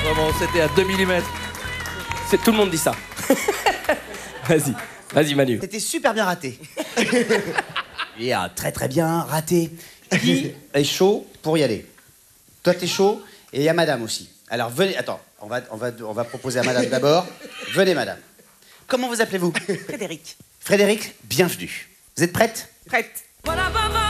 Vraiment, c'était à 2 mm. Tout le monde dit ça. Vas-y Manu. C'était super bien raté. Et très très bien raté. Qui est chaud pour y aller? Toi t'es chaud et il y a madame aussi. Alors venez, attends, on va proposer à madame d'abord. Venez madame. Comment vous appelez-vous? Frédéric. Frédéric, bienvenue. Vous êtes prête? Prête.